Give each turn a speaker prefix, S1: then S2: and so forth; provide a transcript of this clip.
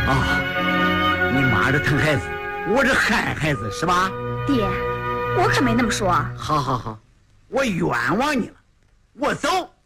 S1: 啊，你妈这疼孩子，我这害孩子是吧？
S2: 爹，我可没那么说。
S1: 好，我冤枉你了，我走。